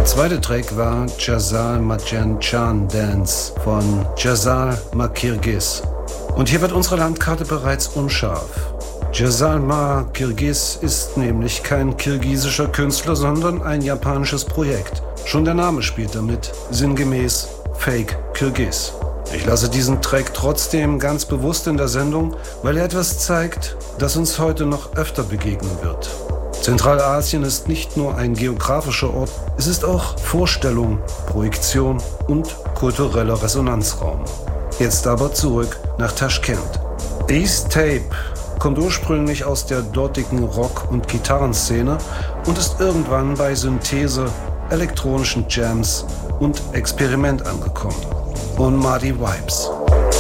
zweite Track war Jazal Majan Dance von Jazal Kirgiz. Und hier wird unsere Landkarte bereits unscharf. Jazal Kirgiz ist nämlich kein kirgisischer Künstler, sondern ein japanisches Projekt. Schon der Name spielt damit, sinngemäß Fake Kirgiz. Ich lasse diesen Track trotzdem ganz bewusst in der Sendung, weil er etwas zeigt, das uns heute noch öfter begegnen wird. Zentralasien ist nicht nur ein geografischer Ort, es ist auch Vorstellung, Projektion und kultureller Resonanzraum. Jetzt aber zurück nach Taschkent. East Tape kommt ursprünglich aus der dortigen Rock- und Gitarrenszene und ist irgendwann bei Synthese, elektronischen Jams und Experiment angekommen. Und Marty Vibes.